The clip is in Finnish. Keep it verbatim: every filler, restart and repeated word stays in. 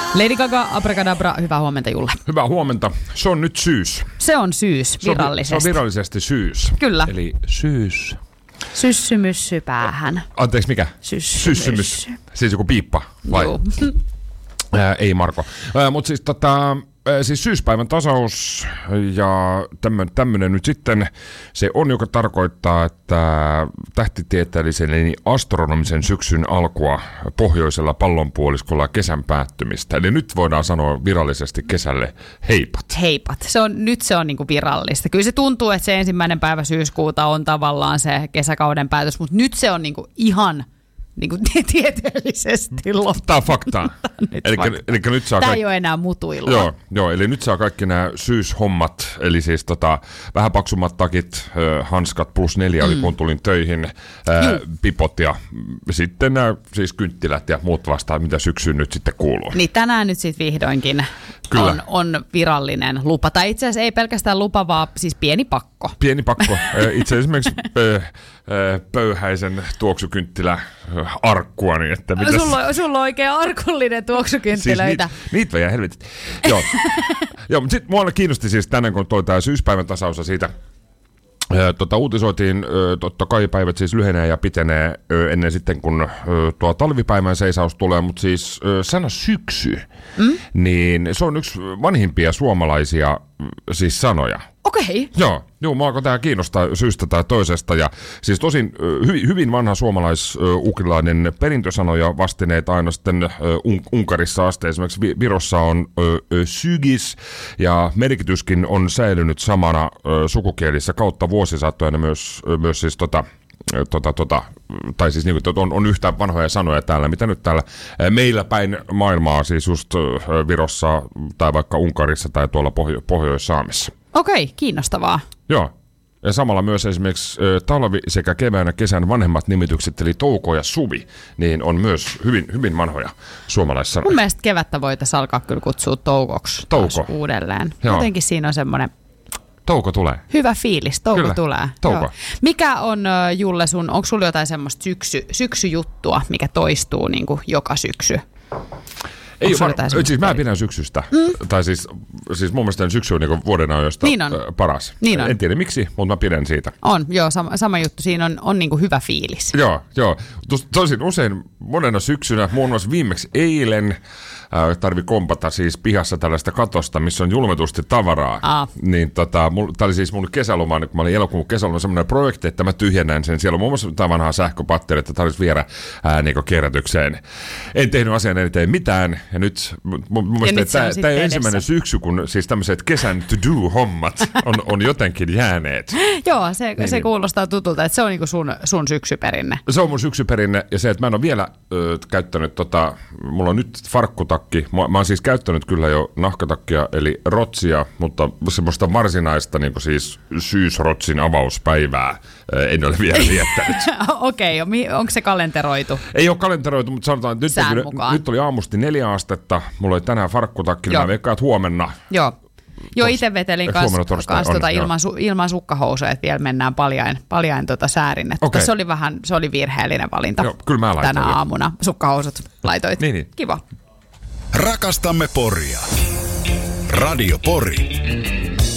Lady Gaga, Abracadabra, hyvää huomenta Julle. Hyvää huomenta. Se on nyt syys. Se on syys virallisesti. Se on, se on virallisesti syys. Kyllä. Eli syys. Syssymyssy päähän. Anteeksi, mikä? Syssymyssy. Siis joku piippa vai? Joo. Ää, ei Marko. Mutta siis, tota, siis syyspäivän tasaus ja tämmöinen nyt sitten se on, joka tarkoittaa, että tähtitieteellisen eli astronomisen syksyn alkua pohjoisella pallonpuoliskolla kesän päättymistä. Eli nyt voidaan sanoa virallisesti kesälle heipat. Heipat. Se on, nyt se on niinku virallista. Kyllä se tuntuu, että se ensimmäinen päivä syyskuuta on tavallaan se kesäkauden päätös, mutta nyt se on niinku ihan niin kuin tieteellisesti loppu. Tämä on faktaa. eli, eli nyt saa Tämä kaik- ei ole enää mutuilua. Joo, joo, eli nyt saa kaikki nämä syyshommat, eli siis tota, vähän paksummat takit, äh, hanskat plus neljä oli, mm. kun tulin töihin, äh, pipot ja sitten nämä siis kynttilät ja muut vastaan, mitä syksyyn nyt sitten kuuluu. Niin tänään nyt sitten vihdoinkin on, on virallinen lupa. Tai itse asiassa ei pelkästään lupa, vaan siis pieni pakko. Pieni pakko. Itse esimerkiksi pöyhäisen tuoksukynttilä arkkua. Niin että mitäs... sulla, on, sulla on oikein arkullinen tuoksukynttilöitä. Siis niitä, niitä vähän helvetit. Joo, Joo mutta sitten mua kiinnosti siis tänään, kun toi tää syyspäivän tasaus siitä. Tota, uutisoitiin, totta kai päivät siis lyhenee ja pitenee ennen sitten, kun tuo talvipäivän seisaus tulee, mutta siis sana syksy, mm? niin se on yksi vanhimpia suomalaisia siis sanoja. Okei. Okay. Joo, joo, mua alkoi tämä kiinnostaa syystä tai toisesta. Ja siis tosin hyvin, hyvin vanha suomalais-ukrilainen perintösano ja vastineet aina sitten un- Unkarissa asti. Esimerkiksi Virossa on ö, sygis ja merkityskin on säilynyt samana ö, sukukielissä kautta vuosisatojen myös, myös siis tota... Tota, tota, tai siis niin kuin, on, on yhtä vanhoja sanoja täällä, mitä nyt täällä meillä päin maailmaa, siis just Virossa tai vaikka Unkarissa tai tuolla Pohjo- Pohjois-Saamissa. Okei, kiinnostavaa. Joo. Ja samalla myös esimerkiksi talvi sekä kevään ja kesän vanhemmat nimitykset, eli touko ja suvi, niin on myös hyvin, hyvin vanhoja suomalaissanoja. Mun mielestä kevättä voitaisiin alkaa kyllä kutsua toukoksi Touko. uudelleen. Joo. Jotenkin siinä on semmoinen touko tulee. hyvä fiilis, touko Kyllä. tulee. Touko. Joo. Mikä on, Julle, sun, onko sulla jotain semmoista syksy, syksyjuttua, mikä toistuu niin kuin joka syksy? Ei, var, siis mä pidän syksystä. Mm. Tai siis, siis mun mielestä syksy on niin vuoden ajoista niin on. paras. Niin on. En tiedä miksi, mutta mä pidän siitä. On, joo, sama, sama juttu. Siinä on, on niin kuin hyvä fiilis. Joo, joo. Tosin usein monena syksynä, muun muassa viimeksi eilen, äh, tarvi kompata siis pihassa tällaista katosta, missä on julmetusti tavaraa. Aa. Niin tota, tämä oli siis mun kesäloma, kun mä olin elokuun kesäloma, semmoinen projekti, että mä tyhjennän sen. Siellä on muun muassa tämä vanhaa sähköpatteri, että tarvitsisi viedä ää, niin kierrätykseen. En tehnyt asian eteen mitään. Ja nyt mun mielestä tämä ei ensimmäinen syksy, kun siis tämmöiset kesän to-do-hommat on, on jotenkin jääneet. Joo, se, niin, se niin. kuulostaa tutulta, että se on niinku sun, sun syksyperinne. Se on mun syksyperinne ja se, että mä en ole vielä ö, käyttänyt, tota, mulla on nyt farkkutakki. Mä, mä oon siis käyttänyt kyllä jo nahkatakkia, eli rotsia, mutta semmoista varsinaista niin kuin siis syysrotsin avauspäivää ö, en ole vielä viettänyt. Okei, okay, onko se kalenteroitu? Ei ole kalenteroitu, mutta sanotaan, että nyt, oli, nyt oli aamusti neljä astetta. Mulla oli tänään farkkutakki, niin mä veikkaan, että huomenna. Joo. Joo, itse vetelin kanssa kans tota ilman, su, ilman sukkahousuja, että vielä mennään paljain, paljain tota säärin. Okay. Se oli vähän, se oli virheellinen valinta. Joo, kyllä mä laitoin. Tänä aamuna sukkahousut laitoit. niin, niin. Kiva. Rakastamme Poria. Radio Pori.